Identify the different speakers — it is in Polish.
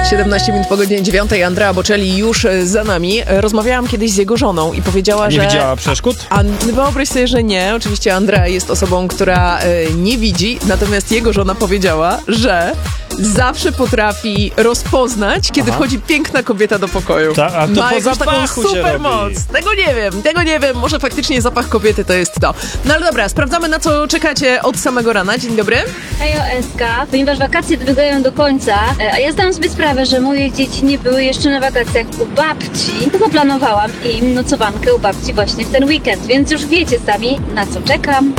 Speaker 1: 17 minut po godzinie 9. Andrea Bocelli już za nami. Rozmawiałam kiedyś z jego żoną i powiedziała, że...
Speaker 2: Nie widziała przeszkód?
Speaker 1: Wyobraź sobie, że nie. Oczywiście Andrea jest osobą, która nie widzi, natomiast jego żona powiedziała, że zawsze potrafi rozpoznać, kiedy wchodzi piękna kobieta do pokoju.
Speaker 2: A to
Speaker 1: ma
Speaker 2: po
Speaker 1: jakąś taką
Speaker 2: zapachu się
Speaker 1: super
Speaker 2: robi.
Speaker 1: moc. Tego nie wiem. Może faktycznie zapach kobiety to jest to. No ale dobra, sprawdzamy, na co czekacie od samego rana. Dzień dobry.
Speaker 3: Hejo Eska, ponieważ wakacje dobiegają do końca, a ja zdałam sobie sprawę, że moje dzieci nie były jeszcze na wakacjach u babci, to zaplanowałam im nocowankę u babci właśnie w ten weekend, więc już wiecie sami, na co czekam.